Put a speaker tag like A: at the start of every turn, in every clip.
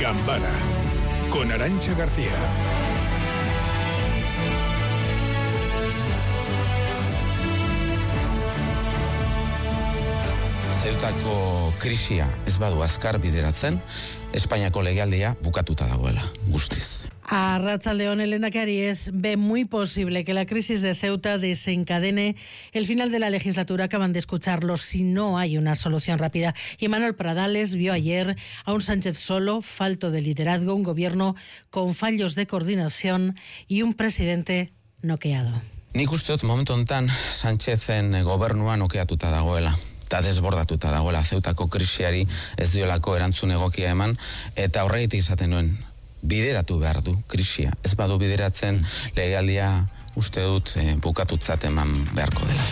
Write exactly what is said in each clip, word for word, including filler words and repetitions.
A: Gambara con Arantxa García.
B: Zeutako krisia ez badu azkar bideratzen, Espainiako legealdia bukatuta dagoela, guztiz.
C: Arratsaldeon, lehendakari, es ve muy posible que la crisis de Ceuta desencadene el final de la legislatura. Acaban de escucharlo, si no hay una solución rápida. Y Manuel Pradales vio ayer a un Sánchez solo, falto de liderazgo, un gobierno con fallos de coordinación y un presidente noqueado.
B: Nik uste dut momentu honetan Sánchezen gobernua nokeatuta dagoela. Eta desbordatuta dagoela, Zeutako krisiari ez diolako erantzun egokia eman, eta horregitik izaten nuen, bideratu behar du krisia. Ez badu bideratzen, legealdia uste dut eh, bukatutzat eman beharko dela.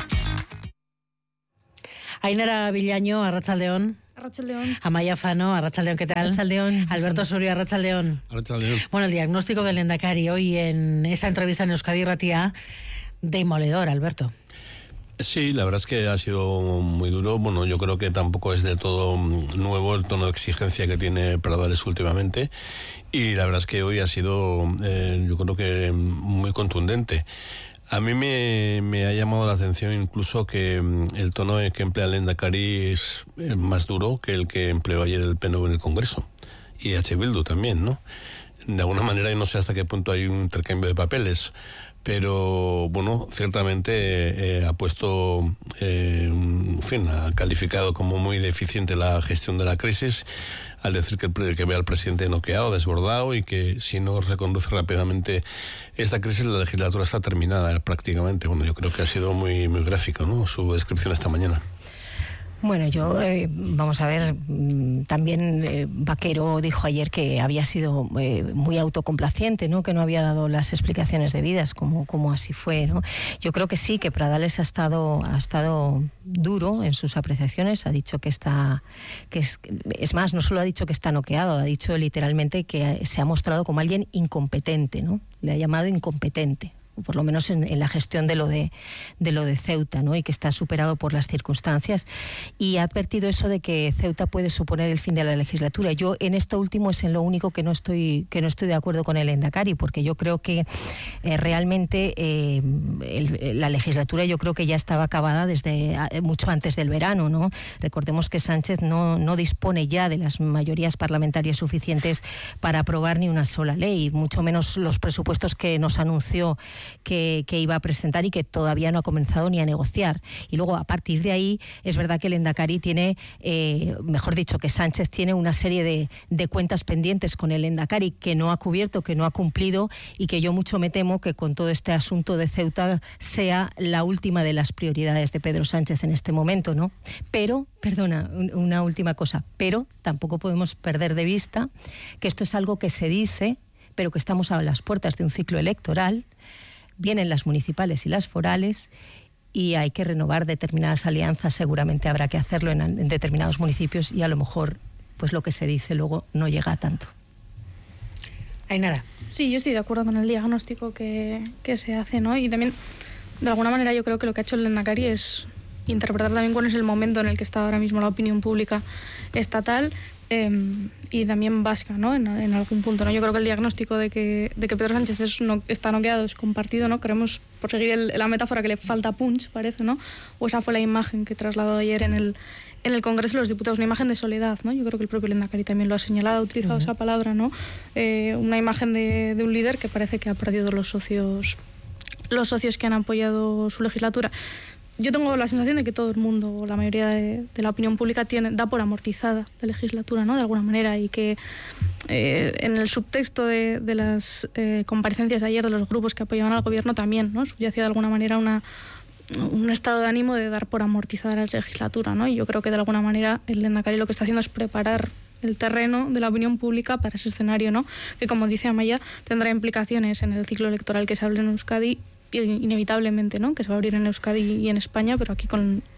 C: Ainara Villaño, arratsaldeon.
D: Arratsaldeon.
C: Amaya Fano, arratsaldeon, ¿qué tal?
D: Arratsaldeon.
C: Alberto Sorio, arratsaldeon.
E: Arratsaldeon.
C: Bueno, el diagnóstico del lehendakari hoy en esa entrevista en Euskadi Ratia, demoledor, Alberto.
E: Sí, la verdad es que ha sido muy duro. Bueno, yo creo que tampoco es de todo nuevo el tono de exigencia que tiene Pradales últimamente. Y la verdad es que hoy ha sido, eh, yo creo que muy contundente. A mí me, me ha llamado la atención incluso que el tono que emplea el lehendakari es más duro que el que empleó ayer el P N V en el Congreso. Y H. Bildu también, ¿no? De alguna manera, y no sé hasta qué punto hay un intercambio de papeles. Pero, bueno, ciertamente eh, ha puesto, eh, en fin, ha calificado como muy deficiente la gestión de la crisis al decir que, que ve al presidente noqueado, desbordado y que si no reconduce rápidamente esta crisis, la legislatura está terminada prácticamente. Bueno, yo creo que ha sido muy, muy gráfico, ¿no?, su descripción esta mañana.
D: Bueno, yo, eh, vamos a ver, también eh, Vaquero dijo ayer que había sido eh, muy autocomplaciente, ¿no?, que no había dado las explicaciones debidas, como, como así fue, ¿no? Yo creo que sí, que Pradales ha estado, ha estado duro en sus apreciaciones, ha dicho que está, que es, es más, no solo ha dicho que está noqueado, ha dicho literalmente que se ha mostrado como alguien incompetente, ¿no? Le ha llamado incompetente, por lo menos en, en la gestión de lo de, de lo de Ceuta, ¿no?, y que está superado por las circunstancias, y ha advertido eso de que Ceuta puede suponer el fin de la legislatura. Yo en esto último es en lo único que no estoy que no estoy de acuerdo con el lehendakari, porque yo creo que eh, realmente eh, el, la legislatura yo creo que ya estaba acabada desde eh, mucho antes del verano, ¿no? Recordemos que Sánchez no, no dispone ya de las mayorías parlamentarias suficientes para aprobar ni una sola ley, mucho menos los presupuestos que nos anunció Que, que iba a presentar y que todavía no ha comenzado ni a negociar. Y luego, a partir de ahí, es verdad que el lehendakari tiene, eh, mejor dicho, que Sánchez tiene una serie de, de cuentas pendientes con el lehendakari que no ha cubierto, que no ha cumplido, y que yo mucho me temo que con todo este asunto de Ceuta sea la última de las prioridades de Pedro Sánchez en este momento, ¿no? Pero, perdona, un, una última cosa, pero tampoco podemos perder de vista que esto es algo que se dice, pero que estamos a las puertas de un ciclo electoral. Vienen las municipales y las forales y hay que renovar determinadas alianzas. Seguramente habrá que hacerlo en, en determinados municipios y a lo mejor pues lo que se dice luego no llega a tanto.
C: Ainara.
F: Sí, yo estoy de acuerdo con el diagnóstico que, que se hace, ¿no? Y también, de alguna manera, yo creo que lo que ha hecho el lehendakari es interpretar también cuál es el momento en el que está ahora mismo la opinión pública estatal eh, y también vasca, ¿no?, en, en algún punto, ¿no? Yo creo que el diagnóstico de que, de que Pedro Sánchez es no, está noqueado es compartido, ¿no? Creemos, por seguir el, la metáfora, que le falta punch, parece, ¿no? O esa fue la imagen que trasladó ayer en el, en el Congreso de los Diputados, una imagen de soledad, ¿no? Yo creo que el propio lehendakari también lo ha señalado, ha utilizado uh-huh. esa palabra, ¿no? Eh, una imagen de, de un líder que parece que ha perdido los socios, los socios que han apoyado su legislatura. Yo tengo la sensación de que todo el mundo, o la mayoría de, de la opinión pública, tiene, da por amortizada la legislatura, ¿no?, de alguna manera, y que eh, en el subtexto de, de las eh, comparecencias de ayer de los grupos que apoyaban al gobierno también, ¿no?, subyacía de alguna manera una, un estado de ánimo de dar por amortizada la legislatura, ¿no? Y yo creo que de alguna manera el lehendakari lo que está haciendo es preparar el terreno de la opinión pública para ese escenario, ¿no?, que, como dice Amaya, tendrá implicaciones en el ciclo electoral que se hable en Euskadi, inevitablemente, ¿no?, que se va a abrir en Euskadi y en España, pero aquí con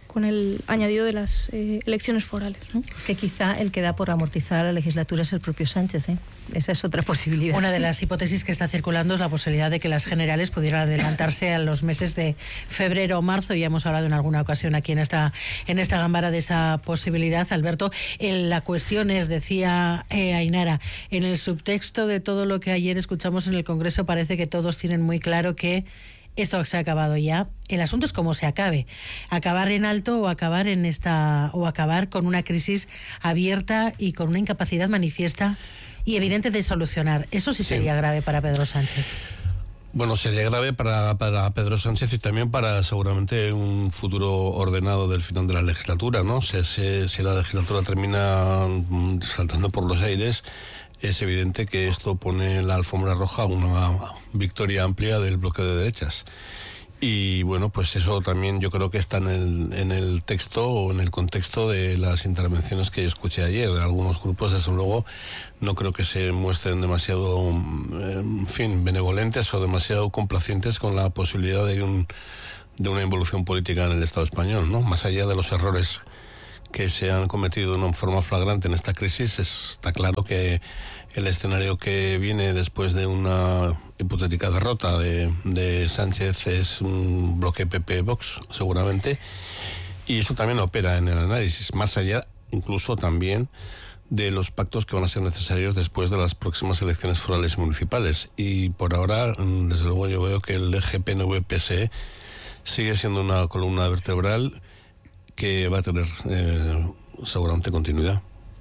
F: con el añadido de las eh, elecciones forales, ¿no?
D: Es que quizá el que da por amortizar la legislatura es el propio Sánchez, ¿eh? Esa es otra posibilidad.
C: Una de las hipótesis que está circulando es la posibilidad de que las generales pudieran adelantarse a los meses de febrero o marzo. Ya hemos hablado en alguna ocasión aquí en esta en esta Gambara de esa posibilidad, Alberto. En la cuestión es, decía eh, Ainara, en el subtexto de todo lo que ayer escuchamos en el Congreso parece que todos tienen muy claro que esto se ha acabado ya. El asunto es cómo se acabe. Acabar en alto o acabar en esta o acabar con una crisis abierta y con una incapacidad manifiesta y evidente de solucionar. Eso sí sería sí. grave para Pedro Sánchez.
E: Bueno, sería grave para, para Pedro Sánchez y también para seguramente un futuro ordenado del final de la legislatura, ¿no? Si, si, si la legislatura termina saltando por los aires, es evidente que esto pone la alfombra roja a una victoria amplia del bloque de derechas. Y bueno, pues eso también yo creo que está en el, en el texto o en el contexto de las intervenciones que yo escuché ayer. Algunos grupos, desde luego, no creo que se muestren demasiado, en fin, benevolentes o demasiado complacientes con la posibilidad de, un, de una involución política en el Estado español, ¿no? Más allá de los errores que se han cometido de una forma flagrante en esta crisis, está claro que el escenario que viene después de una hipotética derrota de, de Sánchez es un bloque P P-Vox, seguramente, y eso también opera en el análisis, más allá incluso también de los pactos que van a ser necesarios después de las próximas elecciones forales y municipales. Y por ahora, desde luego, yo veo que el eje P N V P S E sigue siendo una columna vertebral que va a tener eh, seguramente continuidad.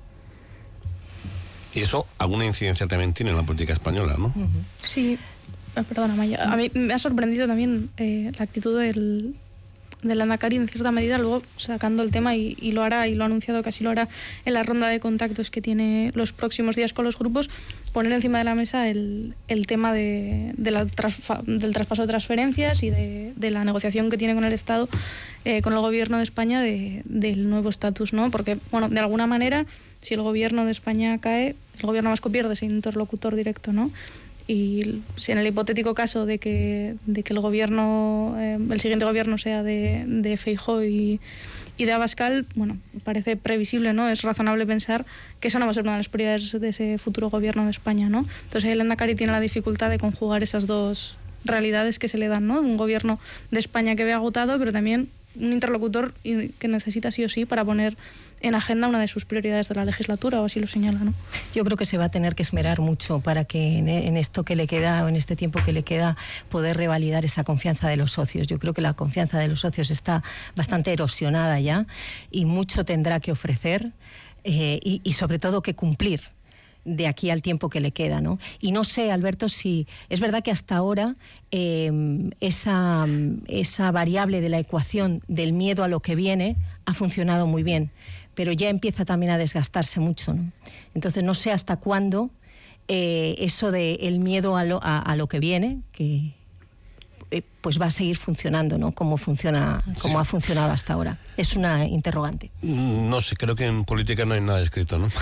E: Y eso alguna incidencia también tiene en la política española, ¿no?
F: Sí, perdona, Maya. A mí me ha sorprendido también eh, la actitud del, del Lehendakari en cierta medida, luego sacando el tema y, y lo hará, y lo ha anunciado que así lo hará en la ronda de contactos que tiene los próximos días con los grupos, poner encima de la mesa el, el tema de, de la trasfa, del traspaso de transferencias y de, de la negociación que tiene con el Estado, eh, con el Gobierno de España de, del nuevo estatus, ¿no? Porque, bueno, de alguna manera, si el Gobierno de España cae, el Gobierno vasco pierde ese interlocutor directo, ¿no? Y si en el hipotético caso de que, de que el gobierno, eh, el siguiente gobierno sea de, de Feijóo y, y de Abascal, bueno, parece previsible, ¿no? Es razonable pensar que esa no va a ser una de las prioridades de ese futuro gobierno de España, ¿no? Entonces el Lehendakari tiene la dificultad de conjugar esas dos realidades que se le dan, ¿no? Un gobierno de España que ve agotado, pero también un interlocutor que necesita sí o sí para poner en agenda una de sus prioridades de la legislatura, o así lo señala, ¿no?
D: Yo creo que se va a tener que esmerar mucho para que en, en esto que le queda, o en este tiempo que le queda, poder revalidar esa confianza de los socios. Yo creo que la confianza de los socios está bastante erosionada ya y mucho tendrá que ofrecer eh, y, y sobre todo que cumplir de aquí al tiempo que le queda, ¿no? Y no sé, Alberto, si es verdad que hasta ahora eh, esa, esa variable de la ecuación del miedo a lo que viene ha funcionado muy bien, pero ya empieza también a desgastarse mucho, ¿no? Entonces no sé hasta cuándo eh, eso de el miedo a lo, a, a lo que viene, que eh, pues va a seguir funcionando, ¿no? Como funciona, como sí. ha funcionado hasta ahora. Es una interrogante.
E: No sé, creo que en política no hay nada escrito, ¿no?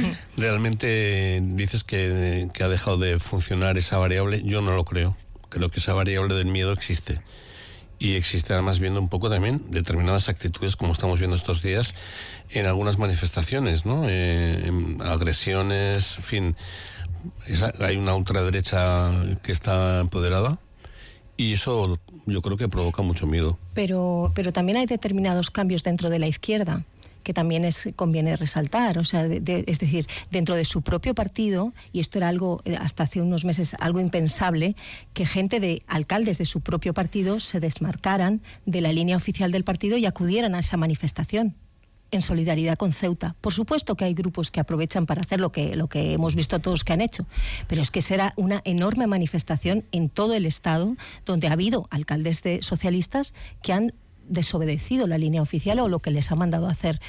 E: Realmente dices que, que ha dejado de funcionar esa variable. Yo no lo creo. Creo que esa variable del miedo existe. Y existe además viendo un poco también determinadas actitudes, como estamos viendo estos días, en algunas manifestaciones, ¿no? Eh, en agresiones, en fin. Esa, hay una ultraderecha que está empoderada. Y eso yo creo que provoca mucho miedo.
D: Pero, pero también hay determinados cambios dentro de la izquierda que también es, conviene resaltar, o sea, de, de, es decir, dentro de su propio partido, y esto era algo, hasta hace unos meses, algo impensable, que gente de alcaldes de su propio partido se desmarcaran de la línea oficial del partido y acudieran a esa manifestación en solidaridad con Ceuta. Por supuesto que hay grupos que aprovechan para hacer lo que, lo que hemos visto todos que han hecho, pero es que será una enorme manifestación en todo el Estado, donde ha habido alcaldes de socialistas que han desobedecido la línea oficial o lo que les ha mandado a hacer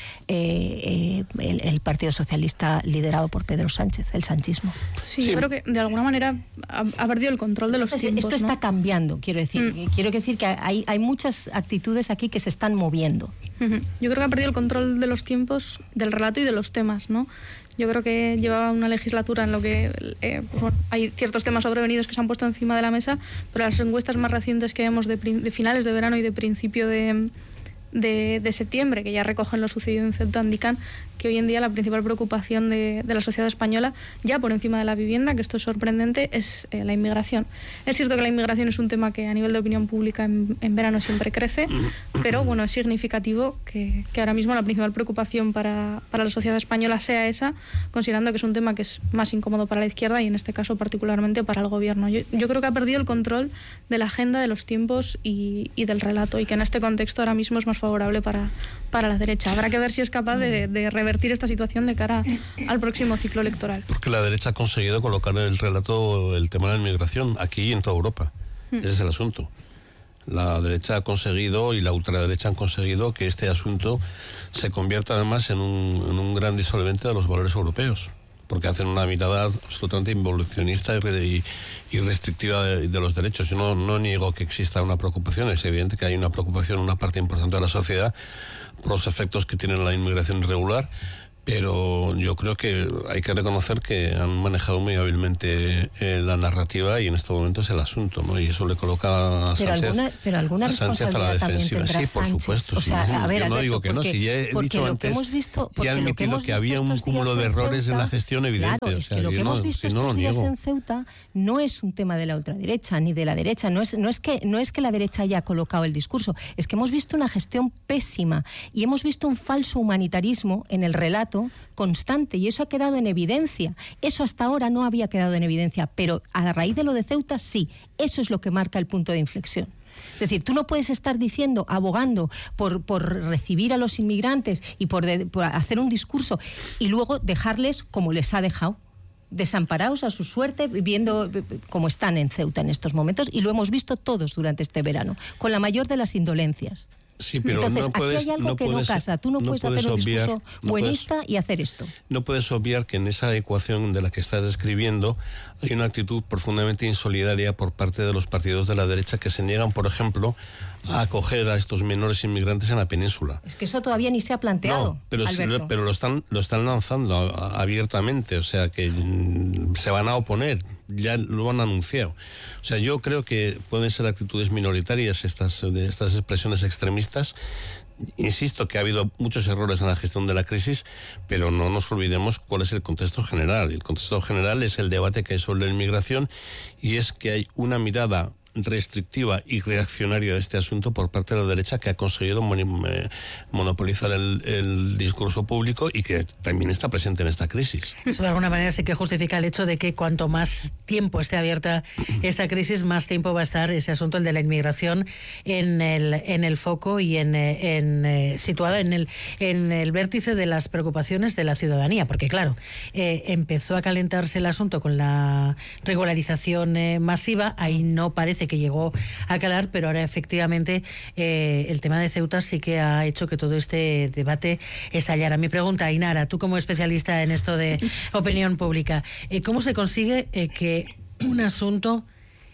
D: eh, eh, el, el Partido Socialista liderado por Pedro Sánchez, el sanchismo.
F: Sí, sí. Yo creo que de alguna manera ha, ha perdido el control de los
D: Entonces,
F: tiempos,
D: esto
F: ¿no?
D: está cambiando, quiero decir. Mm. Quiero decir que hay, hay muchas actitudes aquí que se están moviendo.
F: Uh-huh. Yo creo que ha perdido el control de los tiempos, del relato y de los temas, ¿no? Yo creo que llevaba una legislatura en lo que eh, bueno, hay ciertos temas sobrevenidos que se han puesto encima de la mesa, pero las encuestas más recientes que vemos de, de finales de verano y de principio de, de, de septiembre, que ya recogen lo sucedido en Ceuta, indican que hoy en día la principal preocupación de, de la sociedad española, ya por encima de la vivienda, que esto es sorprendente, es eh, la inmigración. Es cierto que la inmigración es un tema que a nivel de opinión pública en, en verano siempre crece, pero bueno, es significativo que, que ahora mismo la principal preocupación para, para la sociedad española sea esa, considerando que es un tema que es más incómodo para la izquierda y en este caso particularmente para el gobierno. Yo, yo creo que ha perdido el control de la agenda, de los tiempos y, y del relato, y que en este contexto ahora mismo es más favorable para, para la derecha. Habrá que ver si es capaz de, de revertir esta situación de cara al próximo ciclo electoral.
E: Porque la derecha ha conseguido colocar en el relato el tema de la inmigración, aquí y en toda Europa. Mm. Ese es el asunto. La derecha ha conseguido y la ultraderecha han conseguido que este asunto se convierta además en un, en un gran disolvente de los valores europeos, porque hacen una mirada absolutamente involucionista y, y restrictiva de, de los derechos. Yo no, no niego que exista una preocupación, es evidente que hay una preocupación en una parte importante de la sociedad por los efectos que tiene la inmigración irregular, pero yo creo que hay que reconocer que han manejado muy hábilmente eh, la narrativa y en este momento es el asunto, ¿no? Y eso le coloca a
D: pero
E: Sánchez,
D: alguna, pero alguna
E: a, Sánchez a la defensiva. Sí, por supuesto.
D: O sea,
E: sí,
D: a ver,
E: yo no
D: Alberto,
E: digo que
D: porque,
E: no, si ya he dicho antes
D: hemos visto,
E: y he admitido que, que había un cúmulo de errores en, Ceuta, en la gestión evidente.
D: Claro,
E: o sea,
D: es que lo que
E: no,
D: hemos visto
E: si no
D: estos días
E: niego.
D: en Ceuta no es un tema de la ultraderecha ni de la derecha, no es, no es que no es que la derecha haya colocado el discurso, es que hemos visto una gestión pésima y hemos visto un falso humanitarismo en el relato constante, y eso ha quedado en evidencia. Eso hasta ahora no había quedado en evidencia, pero a raíz de lo de Ceuta sí, eso es lo que marca el punto de inflexión. Es decir, tú no puedes estar diciendo, abogando por, por recibir a los inmigrantes y por, de, por hacer un discurso y luego dejarles como les ha dejado, desamparados a su suerte, viviendo como están en Ceuta en estos momentos, y lo hemos visto todos durante este verano, con la mayor de las indolencias.
E: Sí, pero
D: Entonces,
E: no puedes,
D: aquí hay algo
E: no
D: que
E: puedes,
D: no casa. Tú no,
E: no
D: puedes,
E: puedes
D: hacer un
E: obviar,
D: discurso
E: no
D: buenista
E: puedes,
D: y hacer esto.
E: No puedes obviar que en esa ecuación de la que estás describiendo hay una actitud profundamente insolidaria por parte de los partidos de la derecha que se niegan, por ejemplo, a acoger a estos menores inmigrantes en la península.
D: Es que eso todavía ni se ha planteado,
E: no, pero, sí,
D: Alberto.
E: pero lo están lo están lanzando a, a, abiertamente, o sea que mm, se van a oponer, ya lo han anunciado. O sea, yo creo que pueden ser actitudes minoritarias estas, de estas expresiones extremistas. Insisto que ha habido muchos errores en la gestión de la crisis, pero no nos olvidemos cuál es el contexto general. El contexto general es el debate que hay sobre la inmigración y es que hay una mirada restrictiva y reaccionaria de este asunto por parte de la derecha que ha conseguido monopolizar el, el discurso público y que también está presente en esta crisis.
C: Eso de alguna manera sí que justifica el hecho de que cuanto más tiempo esté abierta esta crisis, más tiempo va a estar ese asunto, el de la inmigración, en el, en el foco y en, en, en situado en el, en el vértice de las preocupaciones de la ciudadanía, porque claro, eh, empezó a calentarse el asunto con la regularización eh, masiva, ahí no parece que llegó a calar, pero ahora efectivamente eh, el tema de Ceuta sí que ha hecho que todo este debate estallara. Mi pregunta, Ainara, tú como especialista en esto de opinión pública, eh, ¿cómo se consigue eh, que un asunto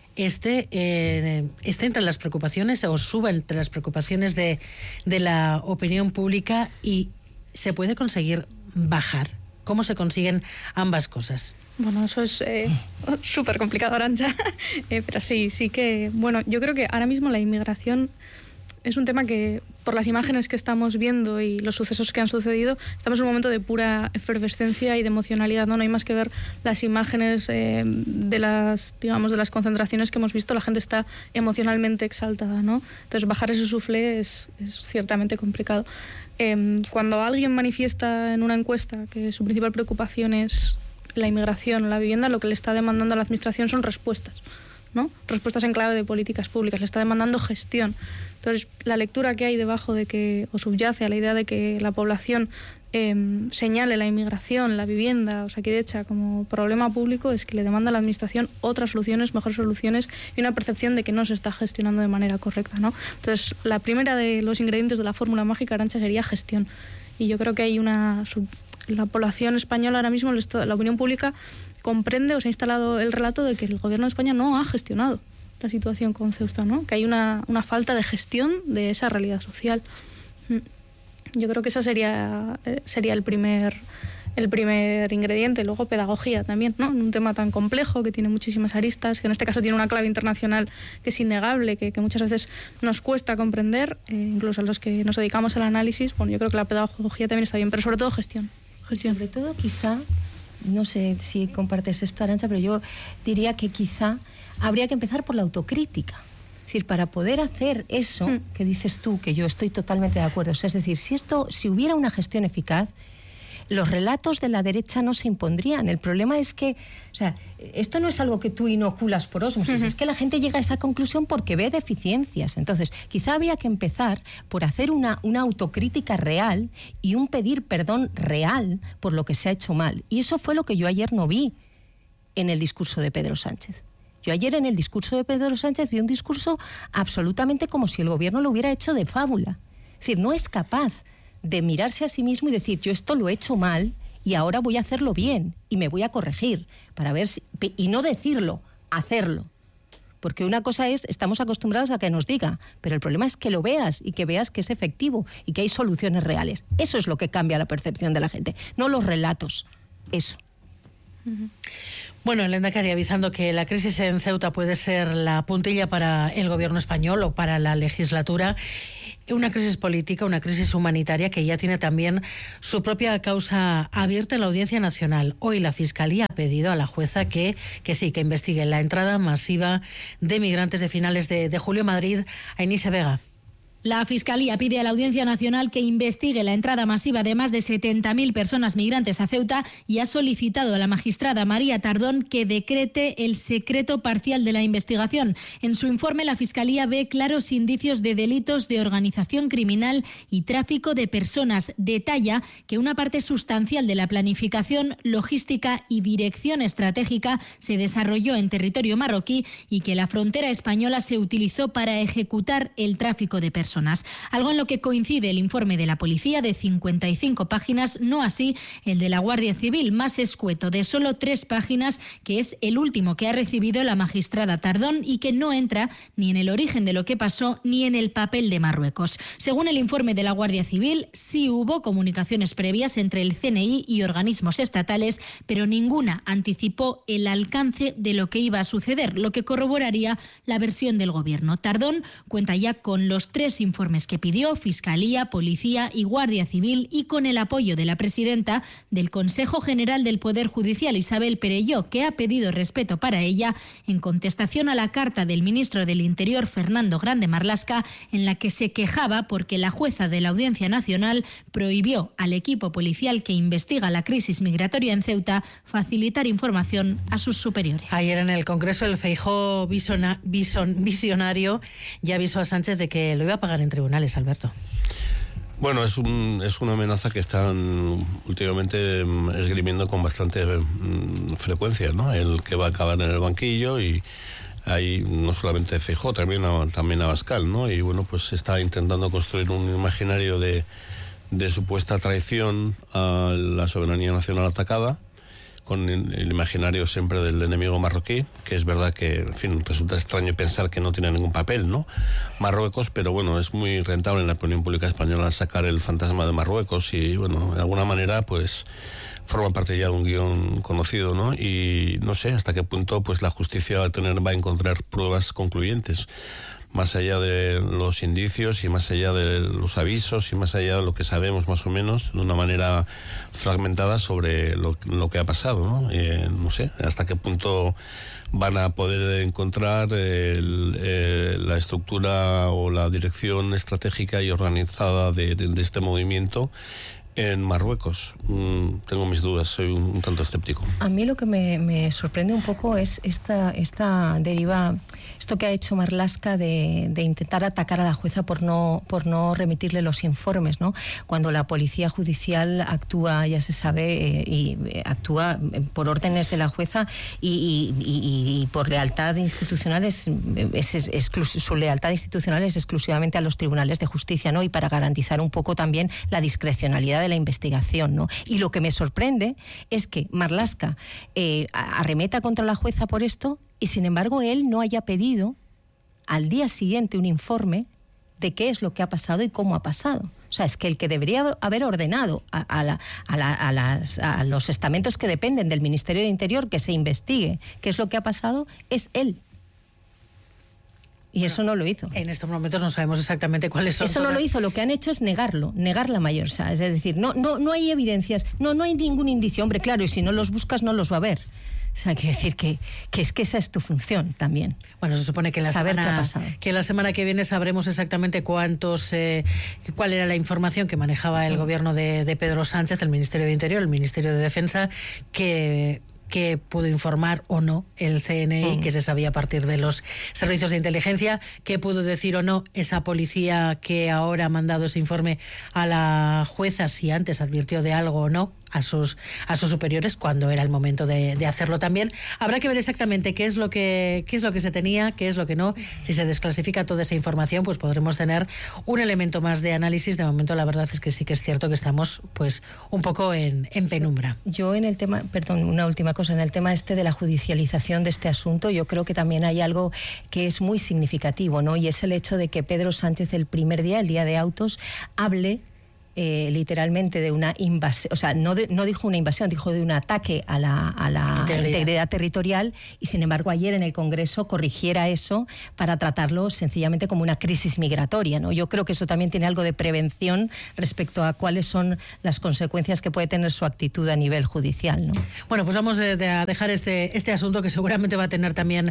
C: esté, eh, esté entre las preocupaciones o suba entre las preocupaciones de, de la opinión pública y se puede conseguir bajar? ¿Cómo se consiguen ambas cosas?
F: Bueno, eso es eh, súper complicado, Arantxa, eh, pero sí, sí que, bueno, yo creo que ahora mismo la inmigración es un tema que, por las imágenes que estamos viendo y los sucesos que han sucedido, estamos en un momento de pura efervescencia y de emocionalidad, ¿no? No hay más que ver las imágenes eh, de las, digamos, de las concentraciones que hemos visto, la gente está emocionalmente exaltada, ¿no? Entonces, bajar ese suflé es, es ciertamente complicado. Eh, cuando alguien manifiesta en una encuesta que su principal preocupación es la inmigración, la vivienda, lo que le está demandando a la administración son respuestas, ¿no? Respuestas en clave de políticas públicas, le está demandando gestión. Entonces, la lectura que hay debajo de que, o subyace a la idea de que la población eh, señale la inmigración, la vivienda, Osakidetza como problema público, es que le demanda a la administración otras soluciones, mejores soluciones y una percepción de que no se está gestionando de manera correcta, ¿no? Entonces, la primera de los ingredientes de la fórmula mágica, Arantxa, sería gestión. Y yo creo que hay una... La población española ahora mismo, la opinión pública, comprende o se ha instalado el relato de que el gobierno de España no ha gestionado la situación con Ceuta, ¿no? Que hay una, una falta de gestión de esa realidad social. Yo creo que ese sería, sería el primer el primer ingrediente. Luego pedagogía también, ¿no? En un tema tan complejo que tiene muchísimas aristas, que en este caso tiene una clave internacional que es innegable, que, que muchas veces nos cuesta comprender, eh, incluso a los que nos dedicamos al análisis. Bueno, yo creo que la pedagogía también está bien, pero sobre todo gestión. gestión.
D: Sobre todo quizá, no sé si compartes esto, Arantxa, pero yo diría que quizá habría que empezar por la autocrítica. Es decir, para poder hacer eso mm. que dices tú, que yo estoy totalmente de acuerdo, o sea, es decir, si esto, si hubiera una gestión eficaz, los relatos de la derecha no se impondrían. El problema es que, o sea, esto no es algo que tú inoculas por ósmosis, uh-huh. es que la gente llega a esa conclusión porque ve deficiencias. Entonces, quizá habría que empezar por hacer una, una autocrítica real y un pedir perdón real por lo que se ha hecho mal. Y eso fue lo que yo ayer no vi en el discurso de Pedro Sánchez. Yo ayer en el discurso de Pedro Sánchez vi un discurso absolutamente como si el gobierno lo hubiera hecho de fábula. Es decir, no es capaz de mirarse a sí mismo y decir, yo esto lo he hecho mal y ahora voy a hacerlo bien y me voy a corregir para ver si, y no decirlo, hacerlo. Porque una cosa es, estamos acostumbrados a que nos diga, pero el problema es que lo veas y que veas que es efectivo y que hay soluciones reales. Eso es lo que cambia la percepción de la gente, no los relatos, eso.
C: Uh-huh. Bueno, el Lehendakari avisando que la crisis en Ceuta puede ser la puntilla para el gobierno español o para la legislatura. Una crisis política, una crisis humanitaria que ya tiene también su propia causa abierta en la Audiencia Nacional. Hoy la Fiscalía ha pedido a la jueza que, que sí, que investigue la entrada masiva de migrantes de finales de, de julio en Madrid. Ainise Vega.
G: La Fiscalía pide a la Audiencia Nacional que investigue la entrada masiva de más de setenta mil personas migrantes a Ceuta y ha solicitado a la magistrada María Tardón que decrete el secreto parcial de la investigación. En su informe, la Fiscalía ve claros indicios de delitos de organización criminal y tráfico de personas. Detalla que una parte sustancial de la planificación, logística y dirección estratégica se desarrolló en territorio marroquí y que la frontera española se utilizó para ejecutar el tráfico de personas. Algo en lo que coincide el informe de la policía de cincuenta y cinco páginas, no así el de la Guardia Civil, más escueto, de solo tres páginas, que es el último que ha recibido la magistrada Tardón y que no entra ni en el origen de lo que pasó ni en el papel de Marruecos. Según el informe de la Guardia Civil, sí hubo comunicaciones previas entre el C N I y organismos estatales, pero ninguna anticipó el alcance de lo que iba a suceder, lo que corroboraría la versión del gobierno. Tardón cuenta ya con los tres informes que pidió, Fiscalía, Policía y Guardia Civil, y con el apoyo de la presidenta del Consejo General del Poder Judicial, Isabel Perelló, que ha pedido respeto para ella en contestación a la carta del ministro del Interior, Fernando Grande Marlaska, en la que se quejaba porque la jueza de la Audiencia Nacional prohibió al equipo policial que investiga la crisis migratoria en Ceuta facilitar información a sus superiores.
C: Ayer en el Congreso el Feijóo visona, vison, visionario ya avisó a Sánchez de que lo iba a pagar en tribunales, Alberto.
E: Bueno, es, un, es una amenaza que están últimamente esgrimiendo con bastante mm, frecuencia, ¿no? El que va a acabar en el banquillo, y hay no solamente Feijóo, también a, también Abascal, ¿no? Y bueno, pues está intentando construir un imaginario de, de supuesta traición a la soberanía nacional atacada, con el imaginario siempre del enemigo marroquí, que es verdad que, en fin, resulta extraño pensar que no tiene ningún papel, ¿no? Marruecos, pero bueno, es muy rentable en la opinión pública española sacar el fantasma de Marruecos y, bueno, de alguna manera, pues, forma parte ya de un guión conocido, ¿no? Y no sé hasta qué punto, pues, la justicia va a tener, va a encontrar pruebas concluyentes, más allá de los indicios y más allá de los avisos y más allá de lo que sabemos más o menos de una manera fragmentada sobre lo, lo que ha pasado, ¿no? Eh, no sé hasta qué punto van a poder encontrar el, el, la estructura o la dirección estratégica y organizada de, de, de este movimiento en Marruecos. Mm, tengo mis dudas, soy un, un tanto escéptico.
D: A mí lo que me, me sorprende un poco es esta, esta deriva, esto que ha hecho Marlaska de, de intentar atacar a la jueza por no, por no remitirle los informes, ¿no? Cuando la policía judicial actúa, ya se sabe, eh, y actúa por órdenes de la jueza y, y, y, y por lealtad institucional, es, es, es exclus- su lealtad institucional es exclusivamente a los tribunales de justicia, ¿no? Y para garantizar un poco también la discrecionalidad de la investigación, ¿no? Y lo que me sorprende es que Marlaska eh, arremeta contra la jueza por esto y sin embargo él no haya pedido al día siguiente un informe de qué es lo que ha pasado y cómo ha pasado. O sea, es que el que debería haber ordenado a, a, la, a, la, a, las, a los estamentos que dependen del Ministerio de Interior que se investigue qué es lo que ha pasado, es él. Y eso no lo hizo.
C: En estos momentos no sabemos exactamente cuáles son.
D: Eso no
C: todas...
D: lo hizo. Lo que han hecho es negarlo, negar la mayor. O sea, es decir, no, no, no hay evidencias, no, no hay ningún indicio. Hombre, claro, y si no los buscas no los va a ver. O sea, quiere decir que, que es que esa es tu función también.
C: Bueno, se supone que la,
D: Saber
C: semana,
D: qué ha pasado.
C: que la semana que viene sabremos exactamente cuántos, eh, cuál era la información que manejaba el gobierno de, de Pedro Sánchez, el Ministerio de Interior, el Ministerio de Defensa, que... que pudo informar o no el C N I, mm. que se sabía a partir de los servicios de inteligencia, que pudo decir o no esa policía que ahora ha mandado ese informe a la jueza, si antes advirtió de algo o no a sus a sus superiores cuando era el momento de, de hacerlo también. Habrá que ver exactamente qué es lo que qué es lo que se tenía, qué es lo que no. Si se desclasifica toda esa información, pues podremos tener un elemento más de análisis. De momento la verdad es que sí que es cierto que estamos pues un poco en, en penumbra.
D: Yo en el tema, perdón, una última cosa, en el tema este de la judicialización de este asunto, yo creo que también hay algo que es muy significativo, ¿no? Y es el hecho de que Pedro Sánchez el primer día, el día de autos, hable Eh, literalmente de una invasión, o sea, no, de, no dijo una invasión, dijo de un ataque a la, a la integridad. integridad territorial, y sin embargo ayer en el Congreso corrigiera eso para tratarlo sencillamente como una crisis migratoria, ¿no? Yo creo que eso también tiene algo de prevención respecto a cuáles son las consecuencias que puede tener su actitud a nivel judicial, ¿no?
C: Bueno, pues vamos a dejar este, este asunto que seguramente va a tener también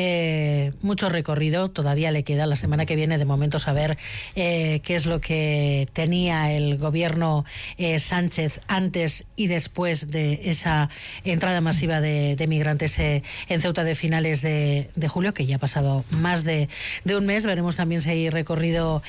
C: eh, mucho recorrido. Todavía le queda la semana que viene de momento saber eh, qué es lo que tenía el el gobierno eh, Sánchez antes y después de esa entrada masiva de, de migrantes eh, en Ceuta de finales de, de julio, que ya ha pasado más de, de un mes. Veremos también si hay recorrido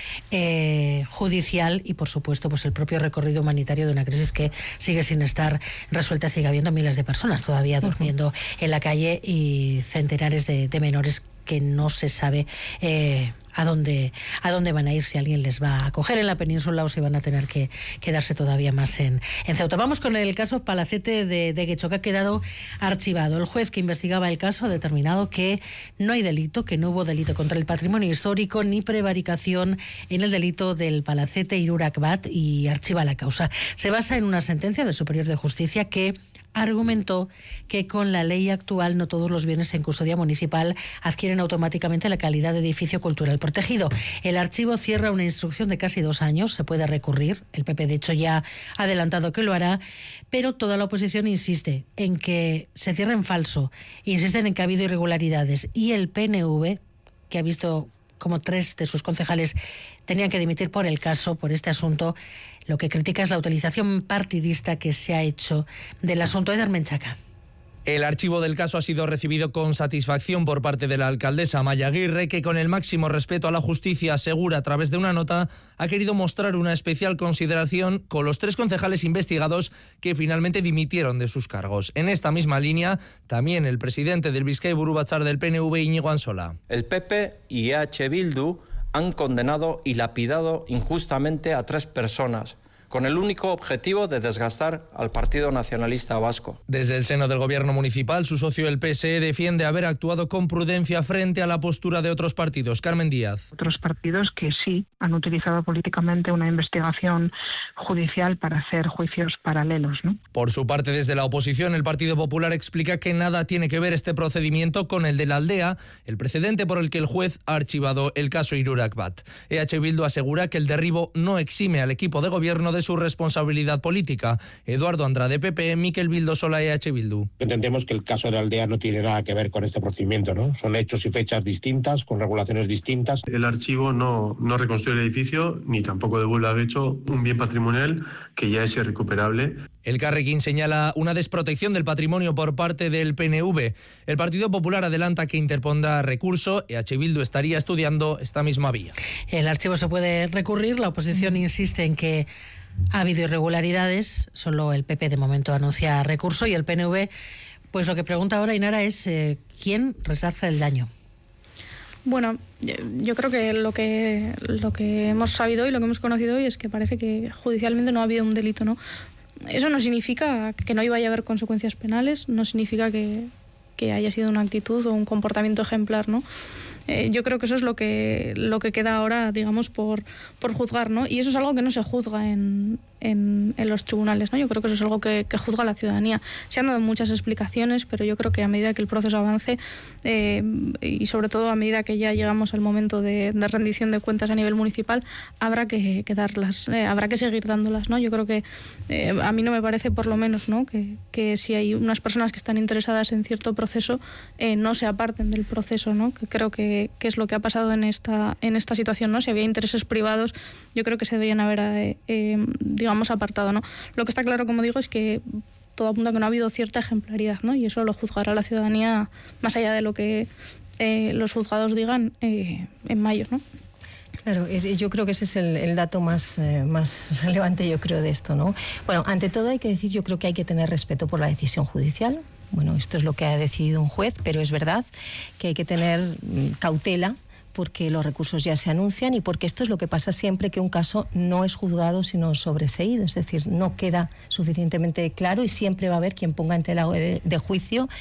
C: eh, judicial y, por supuesto, pues el propio recorrido humanitario de una crisis que sigue sin estar resuelta. Sigue habiendo miles de personas todavía durmiendo uh-huh. en la calle y centenares de, de menores que no se sabe eh, a dónde a dónde van a ir, si alguien les va a coger en la península o si van a tener que quedarse todavía más en, en Ceuta. Vamos con el caso Palacete de, de Guecho, que ha quedado archivado. El juez que investigaba el caso ha determinado que no hay delito, que no hubo delito contra el patrimonio histórico ni prevaricación en el delito del Palacete Irurak Bat y archiva la causa. Se basa en una sentencia del Superior de Justicia que argumentó que con la ley actual no todos los bienes en custodia municipal adquieren automáticamente la calidad de edificio cultural protegido. El archivo cierra una instrucción de casi dos años, se puede recurrir, el P P de hecho ya ha adelantado que lo hará, pero toda la oposición insiste en que se cierra en falso, insisten en que ha habido irregularidades, y el P N V, que ha visto como tres de sus concejales tenían que dimitir por el caso, por este asunto, lo que critica es la utilización partidista que se ha hecho del asunto. Eder Menchaca.
H: El archivo del caso ha sido recibido con satisfacción por parte de la alcaldesa Maya Aguirre, que con el máximo respeto a la justicia asegura a través de una nota ha querido mostrar una especial consideración con los tres concejales investigados que finalmente dimitieron de sus cargos. En esta misma línea, también el presidente del Bizkai Buru Batzar del P N V, Íñigo Ansola.
I: El P P y E H Bildu han condenado y lapidado injustamente a tres personas, con el único objetivo de desgastar al Partido Nacionalista Vasco.
H: Desde el seno del gobierno municipal, su socio el P S E defiende haber actuado con prudencia frente a la postura de otros partidos. Carmen Díaz.
J: Otros partidos que sí han utilizado políticamente una investigación judicial para hacer juicios paralelos, ¿no?
H: Por su parte, desde la oposición, el Partido Popular explica que nada tiene que ver este procedimiento con el de la Aldea, el precedente por el que el juez ha archivado el caso Irurak Bat. E H Bildu asegura que el derribo no exime al equipo de gobierno de su responsabilidad política. Eduardo Andrade, P P, Miquel Vildosola, E H Bildu.
K: Entendemos que el caso de la Aldea no tiene nada que ver con este procedimiento, ¿no? Son hechos y fechas distintas, con regulaciones distintas.
L: El archivo no, no reconstruye el edificio, ni tampoco devuelve a Guecho un bien patrimonial que ya es irrecuperable.
H: El Carrequín señala una desprotección del patrimonio por parte del P N V. El Partido Popular adelanta que interpondrá recurso. E H Bildu estaría estudiando esta misma vía.
C: El archivo se puede recurrir. La oposición insiste en que ha habido irregularidades. Solo el P P de momento anuncia recurso, y el P N V, pues lo que pregunta ahora Inara es eh, ¿quién resarce el daño?
F: Bueno, yo creo que lo que lo que hemos sabido y lo que hemos conocido hoy es que parece que judicialmente no ha habido un delito, ¿no? Eso no significa que no iba a haber consecuencias penales, no significa que, que haya sido una actitud o un comportamiento ejemplar, ¿no? Eh, yo creo que eso es lo que, lo que queda ahora, digamos, por, por juzgar, ¿no? Y eso es algo que no se juzga en, en, en los tribunales, ¿no? Yo creo que eso es algo que, que juzga la ciudadanía. Se han dado muchas explicaciones, pero yo creo que a medida que el proceso avance eh, y sobre todo a medida que ya llegamos al momento de, de rendición de cuentas a nivel municipal, habrá que, que darlas, eh, habrá que seguir dándolas, ¿no? Yo creo que eh, a mí no me parece, por lo menos, ¿no? que, que si hay unas personas que están interesadas en cierto proceso, eh, no se aparten del proceso, ¿no? Que creo que, que es lo que ha pasado en esta, en esta situación, ¿no? Si había intereses privados, yo creo que se deberían haber, eh, eh, digamos, apartado, ¿no? Lo que está claro, como digo, es que todo apunta a que no ha habido cierta ejemplaridad, ¿no? Y eso lo juzgará la ciudadanía más allá de lo que eh, los juzgados digan eh, en mayo, ¿no?
D: Claro, es, yo creo que ese es el, el dato más, eh, más relevante, yo creo, de esto, ¿no? Bueno, ante todo hay que decir, yo creo que hay que tener respeto por la decisión judicial. Bueno, esto es lo que ha decidido un juez, pero es verdad que hay que tener mm, cautela, porque los recursos ya se anuncian y porque esto es lo que pasa siempre que un caso no es juzgado sino sobreseído, es decir, no queda suficientemente claro y siempre va a haber quien ponga en tela de, de juicio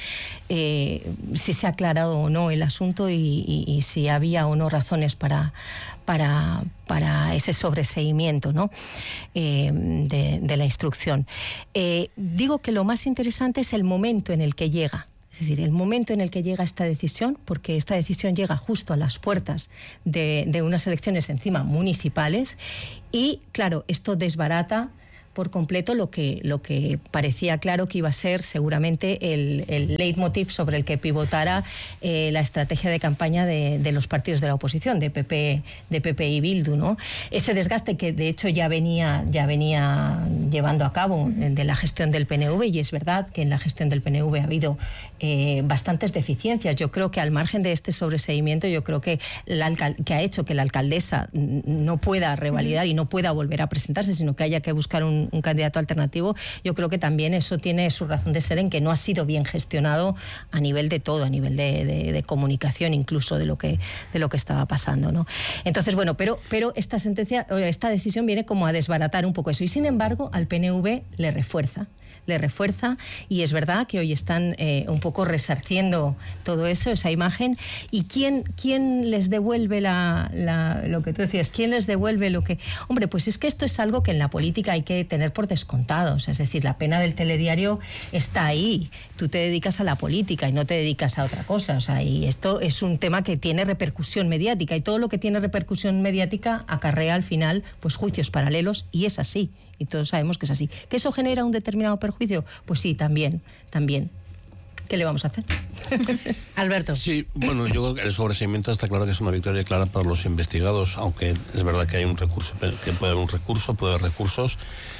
D: eh, si se ha aclarado o no el asunto y, y, y si había o no razones para, para, para ese sobreseimiento, ¿no? eh, de, de la instrucción. Eh, digo que lo más interesante es el momento en el que llega. Es decir, el momento en el que llega esta decisión, porque esta decisión llega justo a las puertas de, de unas elecciones encima municipales y, claro, esto desbarata por completo lo que, lo que parecía claro que iba a ser seguramente el, el leitmotiv sobre el que pivotara eh, la estrategia de campaña de, de los partidos de la oposición, de P P, de P P y Bildu, ¿no? Ese desgaste que de hecho ya venía, ya venía llevando a cabo de la gestión del P N V, y es verdad que en la gestión del P N V ha habido eh, bastantes deficiencias. Yo creo que al margen de este sobreseimiento, yo creo que, la que ha hecho que la alcaldesa no pueda revalidar y no pueda volver a presentarse, sino que haya que buscar un un candidato alternativo, yo creo que también eso tiene su razón de ser en que no ha sido bien gestionado a nivel de todo, a nivel de, de, de comunicación, incluso de lo que de lo que estaba pasando, ¿no? Entonces, bueno, pero, pero esta sentencia, esta decisión viene como a desbaratar un poco eso, y sin embargo al P N V le refuerza. le refuerza y es verdad que hoy están eh, un poco resarciendo todo eso, esa imagen. ¿Y quién, quién les devuelve la, la, lo que tú decías? ¿Quién les devuelve lo que...? Hombre, pues es que esto es algo que en la política hay que tener por descontado. Es decir, la pena del telediario está ahí. Tú te dedicas a la política y no te dedicas a otra cosa. O sea, y esto es un tema que tiene repercusión mediática y todo lo que tiene repercusión mediática acarrea al final pues juicios paralelos, y es así. Y todos sabemos que es así. ¿Que eso genera un determinado perjuicio? Pues sí, también, también. ¿Qué le vamos a hacer?
C: Alberto.
E: Sí, bueno, yo creo que el sobreseimiento está claro que es una victoria clara para los investigados, aunque es verdad que hay un recurso, que puede haber un recurso, puede haber recursos.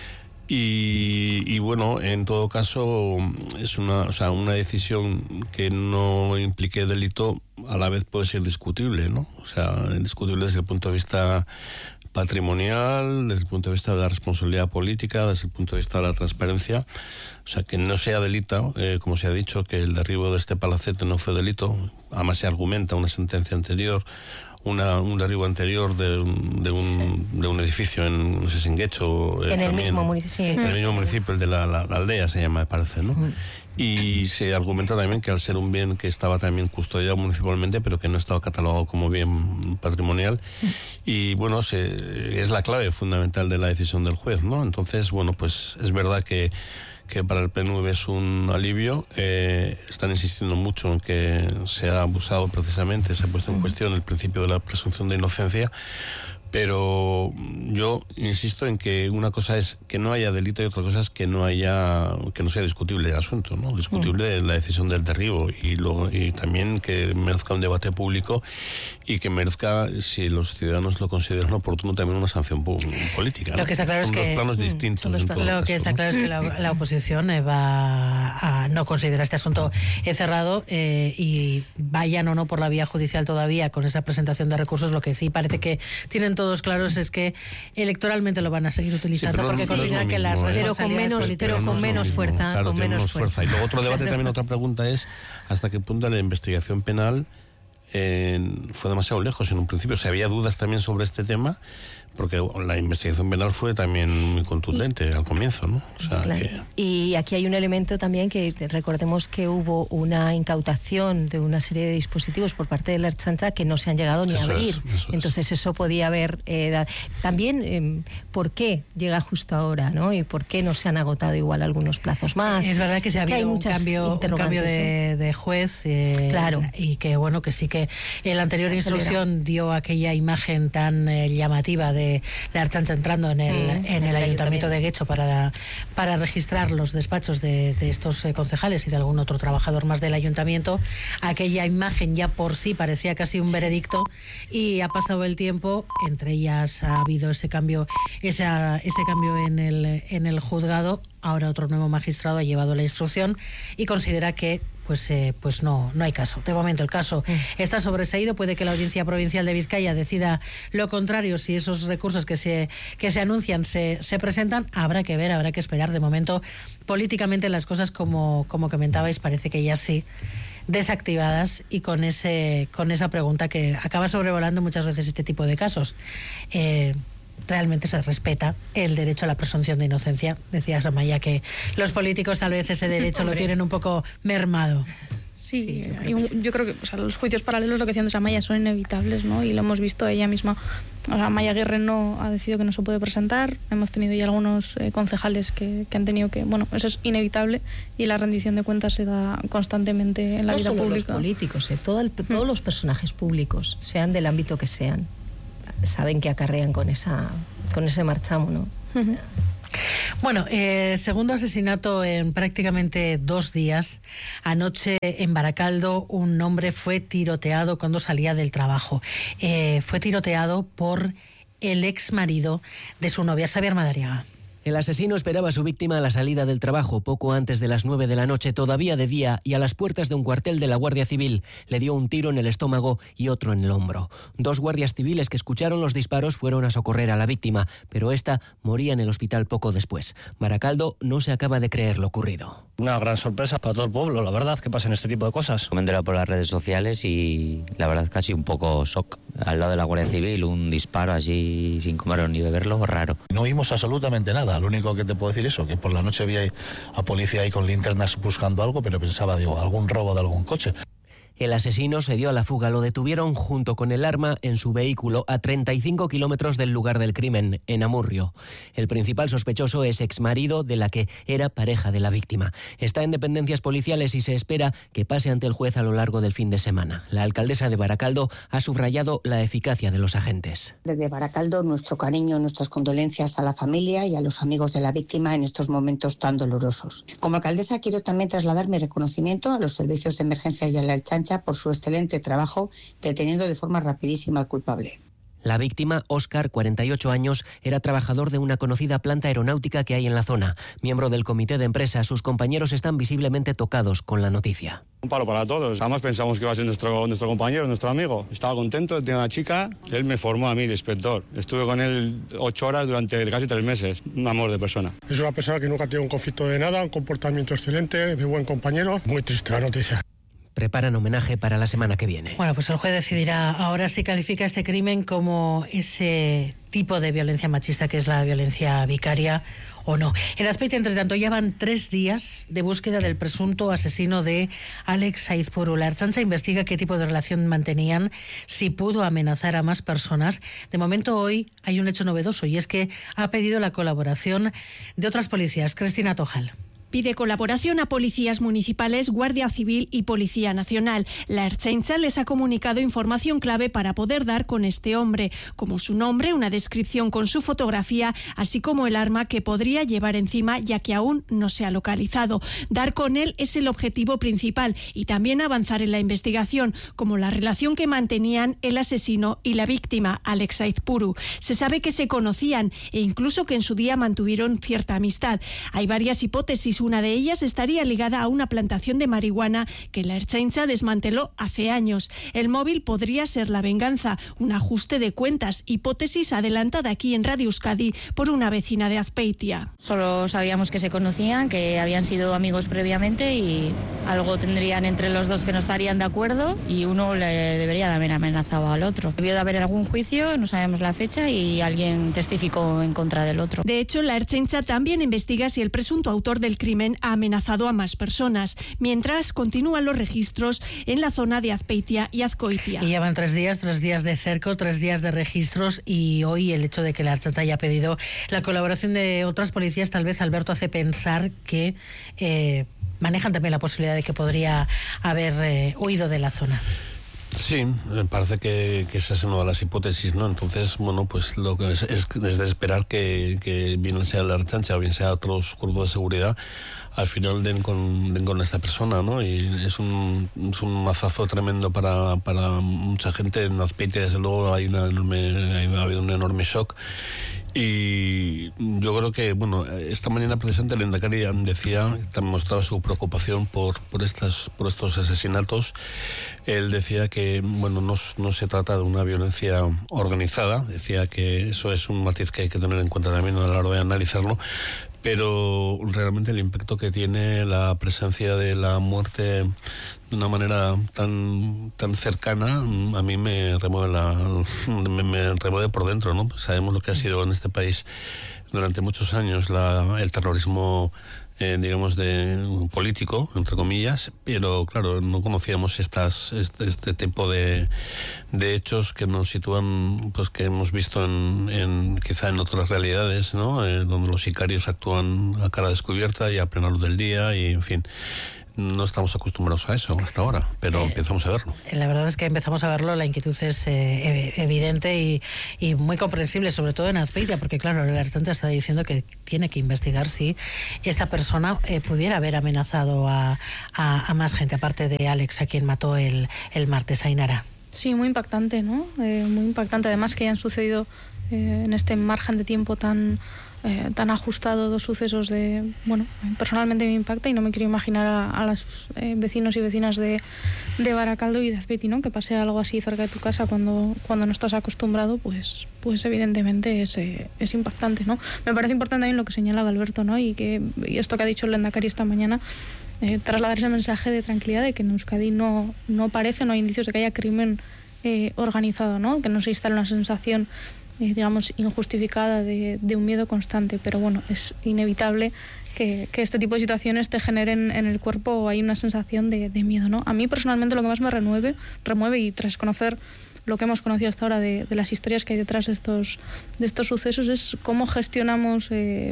E: Y, y bueno, en todo caso, es una, o sea, una decisión que no implique delito a la vez puede ser discutible, ¿no? O sea, discutible desde el punto de vista patrimonial, desde el punto de vista de la responsabilidad política, desde el punto de vista de la transparencia. O sea, que no sea delito, eh, como se ha dicho, que el derribo de este palacete no fue delito. Además se argumenta una sentencia anterior, una, un derribo anterior de un, de un, sí. de un edificio en, no sé si en Guecho.
D: Eh, en el mismo municipio.
E: En el mismo municipio, el de la, la, la aldea se llama, me parece, ¿no? Mm. Y se argumenta también que al ser un bien que estaba también custodiado municipalmente, pero que no estaba catalogado como bien patrimonial, y bueno, se, es la clave fundamental de la decisión del juez, ¿no? Entonces, bueno, pues es verdad que, que para el P N V es un alivio. Eh, están insistiendo mucho en que se ha abusado precisamente, se ha puesto en cuestión el principio de la presunción de inocencia. Pero yo insisto en que una cosa es que no haya delito y otra cosa es que no haya, que no sea discutible el asunto, ¿no? Discutible mm. la decisión del derribo, y luego y también que merezca un debate público y que merezca, si los ciudadanos lo consideran oportuno, también una sanción política, ¿no?
C: Lo que está claro
E: son
C: es
E: dos
C: que
E: planos mm, distintos.
C: Dos planos, lo caso, que está ¿no? claro es que la, la oposición eh, va a no considerar este asunto eh, cerrado eh, y vayan o no por la vía judicial todavía con esa presentación de recursos. Lo que sí parece que tienen todos claros es que electoralmente lo van a seguir utilizando, sí, porque no, consideran no que las responsabilidades
D: pero con menos, pero con no menos fuerza,
E: claro,
D: con menos
E: fuerza. fuerza. Y luego otro debate también, otra pregunta es hasta qué punto la investigación penal eh, fue demasiado lejos en un principio. O sea, había dudas también sobre este tema, porque la investigación penal fue también muy contundente al comienzo, ¿no? O sea,
D: claro.
E: que...
D: Y aquí hay un elemento también que recordemos que hubo una incautación de una serie de dispositivos por parte de la Ertzaintza que no se han llegado ni
E: eso
D: a abrir.
E: Es, eso
D: Entonces
E: es.
D: eso podía haber... Eh, da... También, eh, ¿por qué llega justo ahora, ¿no? Y por qué no se han agotado igual algunos plazos más?
C: Es verdad que se ha habido un cambio, un cambio de, de juez eh,
D: claro.
C: y que bueno que sí que la anterior instrucción dio aquella imagen tan eh, llamativa de la Ertzaintza entrando en el, mm, en el, el ayuntamiento de Guecho para, para registrar los despachos de, de estos eh, concejales y de algún otro trabajador más del ayuntamiento. Aquella imagen ya por sí parecía casi un veredicto y ha pasado el tiempo, entre ellas ha habido ese cambio, esa, ese cambio en el, en el juzgado. Ahora otro nuevo magistrado ha llevado la instrucción y considera que pues eh, pues no no hay caso. De momento el caso mm. está sobreseído. Puede que la Audiencia Provincial de Vizcaya decida lo contrario si esos recursos que se que se anuncian se, se presentan. Habrá que ver, habrá que esperar. De momento, políticamente las cosas, como, como comentabais, parece que ya sí desactivadas y con ese con esa pregunta que acaba sobrevolando muchas veces este tipo de casos. Eh, realmente se respeta el derecho a la presunción de inocencia. Decías, Amaya, que los políticos tal vez ese derecho lo tienen un poco mermado.
F: Sí, sí yo, creo que yo creo que o sea, los juicios paralelos, lo que decían de Amaya, son inevitables, ¿no? Y lo hemos visto ella misma. O sea, Amaya Aguirre no ha decidido que no se puede presentar. Hemos tenido ya algunos eh, concejales que, que han tenido que... Bueno, eso es inevitable y la rendición de cuentas se da constantemente en la
D: no
F: vida
D: solo
F: pública.
D: Los políticos, eh, todo el, todos los personajes públicos, sean del ámbito que sean, saben que acarrean con esa con ese marchamo, ¿no?
C: Uh-huh. Bueno, eh, segundo asesinato en prácticamente dos días. Anoche en Baracaldo un hombre fue tiroteado cuando salía del trabajo. Eh, fue tiroteado por el ex marido de su novia, Xavier Madariaga.
M: El asesino esperaba a su víctima a la salida del trabajo poco antes de las nueve de la noche, todavía de día, y a las puertas de un cuartel de la Guardia Civil. Le dio un tiro en el estómago y otro en el hombro. Dos guardias civiles que escucharon los disparos fueron a socorrer a la víctima, pero esta moría en el hospital poco después. Baracaldo no se acaba de creer lo ocurrido.
N: Una gran sorpresa para todo el pueblo, la verdad, que pasen este tipo de cosas.
O: Me enteré por las redes sociales y la verdad casi un poco shock. Al lado de la Guardia Civil, un disparo así sin comerlo ni beberlo, raro.
P: No vimos absolutamente nada. Lo único que te puedo decir es eso, que por la noche había a policía ahí con linternas buscando algo, pero pensaba, digo, algún robo de algún coche.
M: El asesino se dio a la fuga. Lo detuvieron junto con el arma en su vehículo a treinta y cinco kilómetros del lugar del crimen, en Amurrio. El principal sospechoso es exmarido de la que era pareja de la víctima. Está en dependencias policiales y se espera que pase ante el juez a lo largo del fin de semana. La alcaldesa de Baracaldo ha subrayado la eficacia de los agentes.
Q: Desde Baracaldo, nuestro cariño, nuestras condolencias a la familia y a los amigos de la víctima en estos momentos tan dolorosos. Como alcaldesa quiero también trasladar mi reconocimiento a los servicios de emergencia y a la Ertzaintza por su excelente trabajo deteniendo de forma rapidísima al culpable.
M: La víctima, Óscar, cuarenta y ocho años, era trabajador de una conocida planta aeronáutica que hay en la zona. Miembro del comité de empresa, sus compañeros están visiblemente tocados con la noticia.
R: Un palo para todos. Además pensamos que iba a ser nuestro, nuestro compañero, nuestro amigo. Estaba contento, tenía una chica. Él me formó a mí de inspector. Estuve con él ocho horas durante casi tres meses. Un amor de persona.
S: Es una persona que nunca tiene un conflicto de nada, un comportamiento excelente, de buen compañero. Muy triste la noticia.
M: Preparan homenaje para la semana que viene.
C: Bueno, pues el juez decidirá ahora si califica este crimen como ese tipo de violencia machista que es la violencia vicaria o no. En Azpeitia, entre tanto, ya van tres días de búsqueda del presunto asesino de Alex Saizpuru. La Ertzaintza investiga qué tipo de relación mantenían, si pudo amenazar a más personas. De momento, hoy hay un hecho novedoso y es que ha pedido la colaboración de otras policías. Cristina Tojal.
T: Pide colaboración a policías municipales, Guardia Civil y Policía Nacional. La Ertzaintza les ha comunicado información clave para poder dar con este hombre, como su nombre, una descripción con su fotografía, así como el arma que podría llevar encima, ya que aún no se ha localizado. Dar con él es el objetivo principal y también avanzar en la investigación, como la relación que mantenían el asesino y la víctima, Alex Saizpuru. Se sabe que se conocían e incluso que en su día mantuvieron cierta amistad. Hay varias hipótesis mujeres. Una de ellas estaría ligada a una plantación de marihuana que la Ertzaintza desmanteló hace años. El móvil podría ser la venganza, un ajuste de cuentas, hipótesis adelantada aquí en Radio Euskadi por una vecina de Azpeitia.
U: Solo sabíamos que se conocían, que habían sido amigos previamente y algo tendrían entre los dos que no estarían de acuerdo y uno le debería de haber amenazado al otro. Debió de haber algún juicio, no sabemos la fecha y alguien testificó en contra del otro.
T: De hecho, la Ertzaintza también investiga si el presunto autor del crimen ha amenazado a más personas, mientras continúan los registros en la zona de Azpeitia y Azcoitia.
C: Y llevan tres días, tres días de cerco, tres días de registros y hoy el hecho de que la Ertzaintza haya pedido la colaboración de otras policías, tal vez, Alberto, hace pensar que eh, manejan también la posibilidad de que podría haber eh, huido de la zona.
E: Sí, me parece que, que esa es una de las hipótesis, ¿no? Entonces, bueno, pues lo que es, es, es de esperar que, que bien sea la Ertzaintza o bien sea otros cuerpos de seguridad, al final den con, den con esta persona, ¿no? Y es un, es un mazazo tremendo para, para mucha gente. En Azpeitia, desde luego, hay una enorme, hay, ha habido un enorme shock. Y yo creo que, bueno, esta mañana precisamente el Lehendakari decía, también mostraba su preocupación por, por, estas, por estos asesinatos. Él decía que, bueno, no, no se trata de una violencia organizada, decía que eso es un matiz que hay que tener en cuenta también a la hora de analizarlo, pero realmente el impacto que tiene la presencia de la muerte de una manera tan tan cercana a mí me remueve la me, me remueve por dentro, ¿no? Sabemos lo que ha sido en este país durante muchos años la, el terrorismo eh, digamos de político, entre comillas, pero claro, no conocíamos estas este, este tipo de, de hechos que nos sitúan, pues que hemos visto en, en quizá en otras realidades, ¿no? Eh, donde los sicarios actúan a cara descubierta y a plena luz del día y en fin. No estamos acostumbrados a eso hasta ahora, pero eh, empezamos a verlo.
C: La verdad es que empezamos a verlo, la inquietud es eh, evidente y, y muy comprensible, sobre todo en Azpeitia, porque claro, la Ertzaintza está diciendo que tiene que investigar si esta persona eh, pudiera haber amenazado a, a, a más gente, aparte de Alex, a quien mató el, el martes, Ainara.
F: Sí, muy impactante, ¿no? Eh, muy impactante, además que hayan sucedido eh, en este margen de tiempo tan... Eh, tan ajustado dos sucesos de, bueno, personalmente me impacta y no me quiero imaginar a, a los eh, vecinos y vecinas de, de Baracaldo y de Azpeitia, ¿no? Que pase algo así cerca de tu casa cuando, cuando no estás acostumbrado, pues, pues evidentemente es, eh, es impactante, ¿no? Me parece importante también lo que señalaba Alberto, ¿no? Y, que, y esto que ha dicho el Lehendakari esta mañana, eh, trasladar ese mensaje de tranquilidad de que en Euskadi no, no parece, no hay indicios de que haya crimen eh, organizado, ¿no? Que no se instale una sensación Eh, digamos, injustificada de, de un miedo constante, pero bueno, es inevitable que, que este tipo de situaciones te generen en el cuerpo hay una sensación de, de miedo, ¿no? A mí personalmente lo que más me remueve, remueve y tras conocer lo que hemos conocido hasta ahora de, de las historias que hay detrás de estos, de estos sucesos es cómo gestionamos... Eh,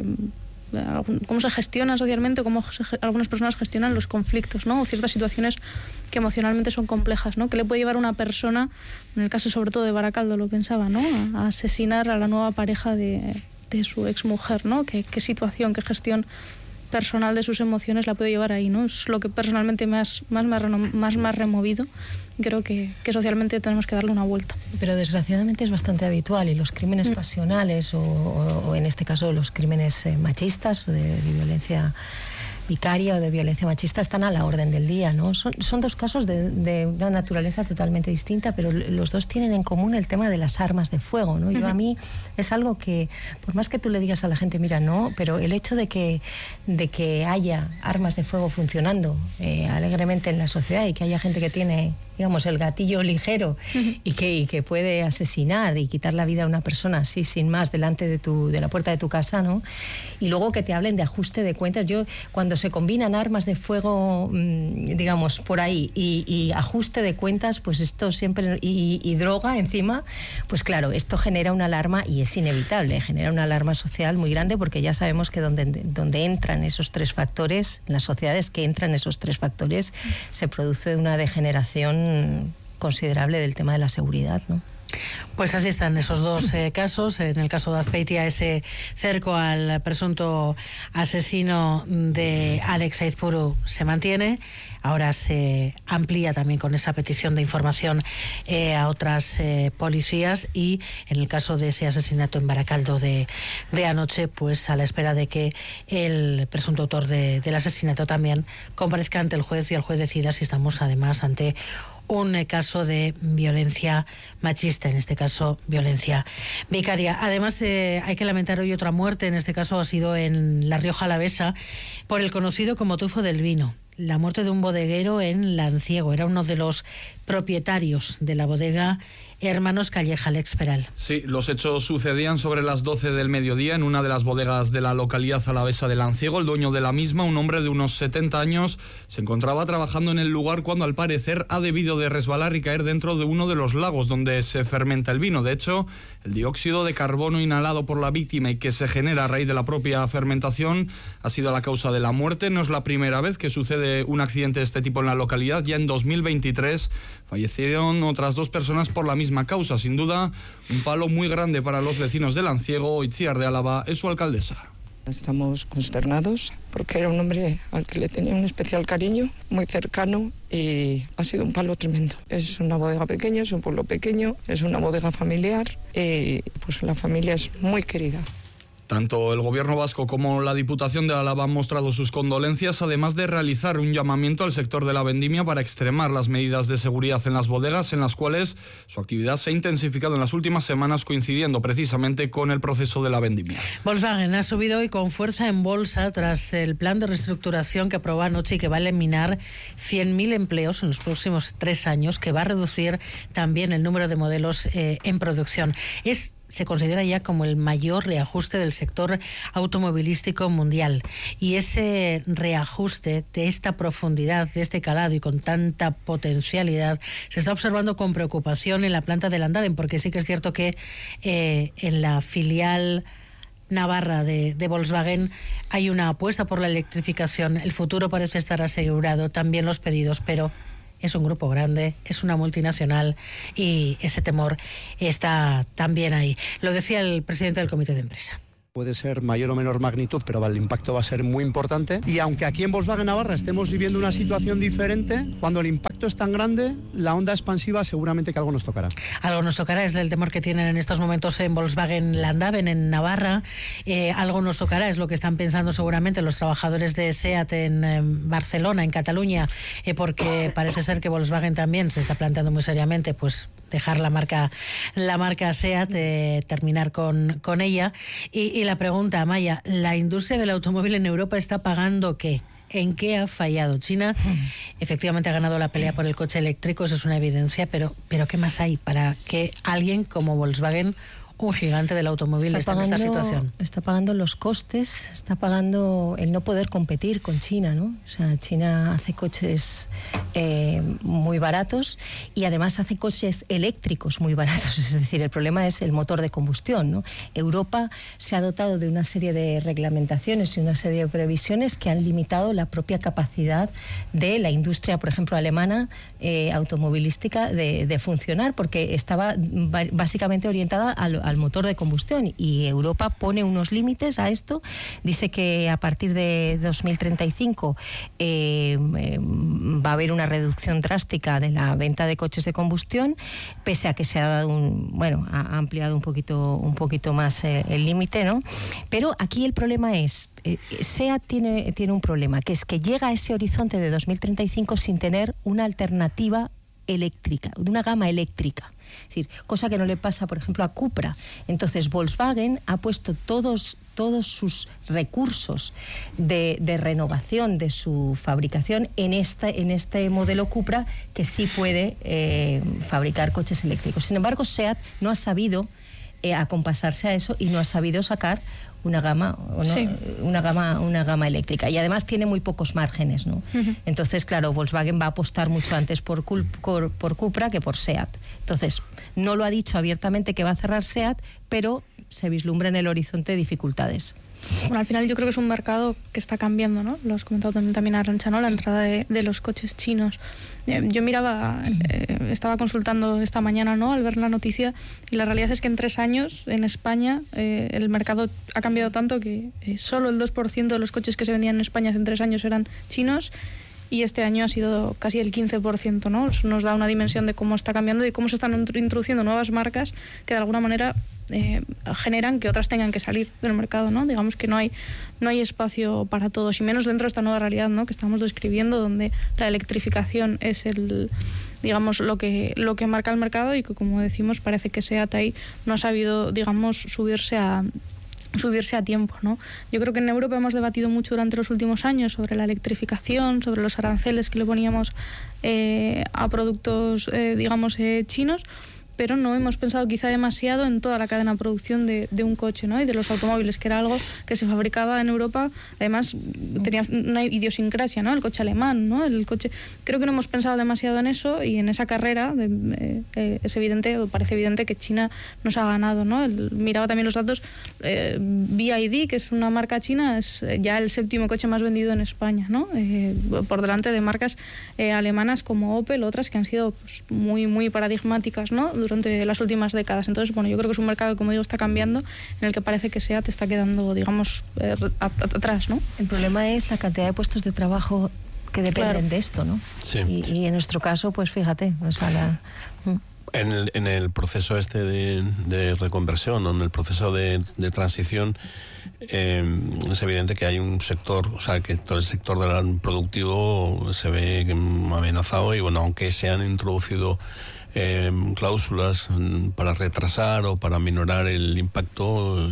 F: cómo se gestiona socialmente, cómo se, algunas personas gestionan los conflictos, ¿no? O ciertas situaciones que emocionalmente son complejas, ¿no? Que le puede llevar a una persona, en el caso sobre todo de Baracaldo lo pensaba, ¿no? A, a asesinar a la nueva pareja de, de su exmujer, ¿no? ¿Qué, qué situación, qué gestión personal de sus emociones la puede llevar ahí, ¿no? Es lo que personalmente más, más, me, ha, más me ha removido. Creo que, que socialmente tenemos que darle una vuelta.
D: Pero desgraciadamente es bastante habitual y los crímenes mm. pasionales o, o, o en este caso los crímenes eh, machistas o de, de violencia vicaria o de violencia machista están a la orden del día, ¿no? Son, son dos casos de, de una naturaleza totalmente distinta, pero los dos tienen en común el tema de las armas de fuego, ¿no? Yo a mí es algo que, por más que tú le digas a la gente, mira, no, pero el hecho de que, de que haya armas de fuego funcionando eh, alegremente en la sociedad y que haya gente que tiene, digamos, el gatillo ligero y que, y que puede asesinar y quitar la vida a una persona así, sin más, delante de, tu, de la puerta de tu casa, ¿no? Y luego que te hablen de ajuste de cuentas. Yo, cuando se combinan armas de fuego, digamos, por ahí, y, y ajuste de cuentas, pues esto siempre, y, y droga encima, pues claro, esto genera una alarma y es inevitable, genera una alarma social muy grande porque ya sabemos que donde, donde entran esos tres factores, en las sociedades que entran esos tres factores, se produce una degeneración considerable del tema de la seguridad, ¿no?
C: Pues así están esos dos eh, casos. En el caso de Azpeitia, ese cerco al presunto asesino de Alex Aizpuru se mantiene. Ahora se amplía también con esa petición de información eh, a otras eh, policías, y en el caso de ese asesinato en Baracaldo de, de anoche, pues a la espera de que el presunto autor de, del asesinato también comparezca ante el juez y el juez decida si estamos además ante un caso de violencia machista, en este caso violencia vicaria. Además, eh, hay que lamentar hoy otra muerte, en este caso ha sido en La Rioja Alavesa, por el conocido como tufo del vino. La muerte de un bodeguero en Lanciego. Era uno de los propietarios de la bodega Hermanos Calleja, Alex Peral.
A: Sí, los hechos sucedían sobre las doce del mediodía en una de las bodegas de la localidad alavesa de Lanciego. El dueño de la misma, un hombre de unos setenta años, se encontraba trabajando en el lugar cuando al parecer ha debido de resbalar y caer dentro de uno de los lagos donde se fermenta el vino. De hecho, el dióxido de carbono inhalado por la víctima y que se genera a raíz de la propia fermentación ha sido la causa de la muerte. No es la primera vez que sucede un accidente de este tipo en la localidad. Ya en dos mil veintitrés fallecieron otras dos personas por la misma causa. Sin duda, un palo muy grande para los vecinos de Lanciego. Itziar de Álava es su alcaldesa.
V: Estamos consternados porque era un hombre al que le tenía un especial cariño, muy cercano, y ha sido un palo tremendo. Es una bodega pequeña, es un pueblo pequeño, es una bodega familiar y pues la familia es muy querida.
A: Tanto el gobierno vasco como la Diputación de Álava han mostrado sus condolencias, además de realizar un llamamiento al sector de la vendimia para extremar las medidas de seguridad en las bodegas, en las cuales su actividad se ha intensificado en las últimas semanas, coincidiendo precisamente con el proceso de la vendimia.
C: Volkswagen ha subido hoy con fuerza en bolsa tras el plan de reestructuración que aprobó anoche y que va a eliminar cien mil empleos en los próximos tres años, que va a reducir también el número de modelos eh, en producción. Es se considera ya como el mayor reajuste del sector automovilístico mundial. Y ese reajuste de esta profundidad, de este calado y con tanta potencialidad, se está observando con preocupación en la planta de Landaven, porque sí que es cierto que eh, en la filial navarra de, de Volkswagen hay una apuesta por la electrificación. El futuro parece estar asegurado, también los pedidos, pero es un grupo grande, es una multinacional y ese temor está también ahí. Lo decía el presidente del comité de empresa.
W: Puede ser mayor o menor magnitud, pero el impacto va a ser muy importante. Y aunque aquí en Volkswagen Navarra estemos viviendo una situación diferente, cuando el impacto es tan grande, la onda expansiva seguramente que algo nos tocará.
C: Algo nos tocará, es el temor que tienen en estos momentos en Volkswagen Landaven, en Navarra. Eh, algo nos tocará, es lo que están pensando seguramente los trabajadores de SEAT en eh, Barcelona, en Cataluña, eh, porque parece ser que Volkswagen también se está planteando muy seriamente pues dejar la marca la marca SEAT, eh, terminar con, con ella. Y, y la pregunta, Amaya, ¿la industria del automóvil en Europa está pagando qué? ¿En qué ha fallado? China efectivamente ha ganado la pelea por el coche eléctrico, eso es una evidencia, pero, pero ¿qué más hay para que alguien como Volkswagen, un gigante del automóvil, está,
D: está
C: en esta situación?
D: Está pagando los costes, está pagando el no poder competir con China, ¿no? O sea, China hace coches eh, muy baratos y además hace coches eléctricos muy baratos. Es decir, el problema es el motor de combustión, ¿no? Europa se ha dotado de una serie de reglamentaciones y una serie de previsiones que han limitado la propia capacidad de la industria, por ejemplo, alemana, eh, automovilística, de, de funcionar, porque estaba básicamente orientada al al motor de combustión, y Europa pone unos límites a esto. Dice que a partir de dos mil treinta y cinco eh, eh, va a haber una reducción drástica de la venta de coches de combustión, pese a que se ha dado un, bueno, ha ampliado un poquito, un poquito más eh, el límite, ¿no? Pero aquí el problema es, eh, SEAT tiene, tiene un problema, que es que llega a ese horizonte de dos mil treinta y cinco sin tener una alternativa eléctrica, de una gama eléctrica. Es decir, cosa que no le pasa, por ejemplo, a Cupra. Entonces, Volkswagen ha puesto todos, todos sus recursos de, de renovación de su fabricación en este, en este modelo Cupra, que sí puede eh, fabricar coches eléctricos. Sin embargo, SEAT no ha sabido eh, acompasarse a eso y no ha sabido sacar una gama, ¿no? sí. una gama, una gama eléctrica, y además tiene muy pocos márgenes, ¿no? Uh-huh. Entonces, claro, Volkswagen va a apostar mucho antes por, por, por Cupra que por SEAT. Entonces, no lo ha dicho abiertamente que va a cerrar SEAT, pero se vislumbra en el horizonte dificultades.
F: Bueno, al final yo creo que es un mercado que está cambiando, ¿no? Lo has comentado también, también Arantxa, ¿no? La entrada de, de los coches chinos. Eh, yo miraba, eh, estaba consultando esta mañana, ¿no? Al ver la noticia, y la realidad es que en tres años en España eh, el mercado ha cambiado tanto que eh, solo el dos por ciento de los coches que se vendían en España hace tres años eran chinos, y este año ha sido casi el quince por ciento, ¿no? Eso nos da una dimensión de cómo está cambiando y cómo se están introduciendo nuevas marcas que de alguna manera eh, generan que otras tengan que salir del mercado, ¿no? Digamos que no hay, no hay espacio para todos, y menos dentro de esta nueva realidad, ¿no? Que estamos describiendo, donde la electrificación es el, digamos, lo que, lo que marca el mercado, y que, como decimos, parece que SEAT ahí no ha sabido, digamos, subirse a subirse a tiempo, ¿no? Yo creo que en Europa hemos debatido mucho durante los últimos años sobre la electrificación, sobre los aranceles que le poníamos eh, a productos, eh, digamos, eh, chinos, pero no hemos pensado quizá demasiado en toda la cadena de producción de, de un coche, ¿no? Y de los automóviles, que era algo que se fabricaba en Europa. Además, tenía una idiosincrasia, ¿no? El coche alemán, ¿no? El coche... Creo que no hemos pensado demasiado en eso, y en esa carrera de, eh, eh, es evidente, o parece evidente, que China nos ha ganado, ¿no? El, miraba también los datos. eh, B Y D, que es una marca china, es ya el séptimo coche más vendido en España, ¿no? Eh, por delante de marcas eh, alemanas como Opel, otras que han sido, pues, muy, muy paradigmáticas, ¿no? Durante las últimas décadas. Entonces, bueno, yo creo que es un mercado que, como digo, está cambiando, en el que parece que SEAT está quedando, digamos, eh, atrás, ¿no?
D: El problema es la cantidad de puestos de trabajo que dependen
F: Claro.
D: de esto, ¿no?
E: Sí.
D: Y, y en nuestro caso, pues fíjate, o sea, la...
E: En el, en el proceso este de, de reconversión, o en el proceso de, de transición, eh, es evidente que hay un sector, o sea, que todo el sector del productivo se ve amenazado, y bueno, aunque se han introducido eh, cláusulas para retrasar o para minorar el impacto,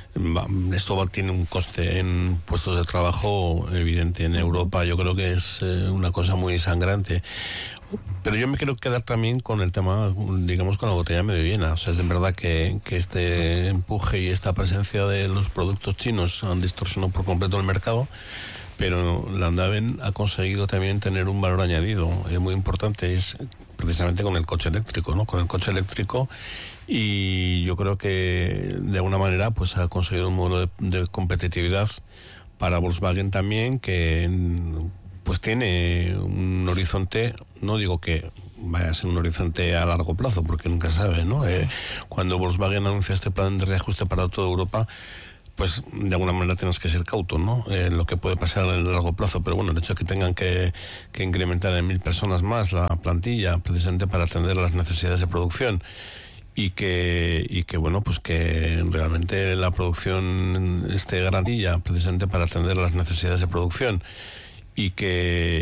E: esto tiene un coste en puestos de trabajo evidente. En Europa yo creo que es eh, una cosa muy sangrante. Pero yo me quiero quedar también con el tema, digamos, con la botella medio llena. O sea, es de verdad que, que este empuje y esta presencia de los productos chinos han distorsionado por completo el mercado, pero Landaven ha conseguido también tener un valor añadido eh, muy importante, es precisamente con el coche eléctrico, ¿no? Con el coche eléctrico, y yo creo que de alguna manera pues ha conseguido un modelo de, de competitividad para Volkswagen también, que pues tiene un horizonte, no digo que vaya a ser un horizonte a largo plazo, porque nunca se sabe, ¿no? Eh, cuando Volkswagen anuncia este plan de reajuste para toda Europa, pues de alguna manera tienes que ser cauto, ¿no? Eh, lo que puede pasar en el largo plazo, pero bueno, el hecho de que tengan que, que incrementar en mil personas más la plantilla, precisamente para atender las necesidades de producción, y que, y que bueno, pues que realmente la producción esté garantía, precisamente para atender las necesidades de producción, y que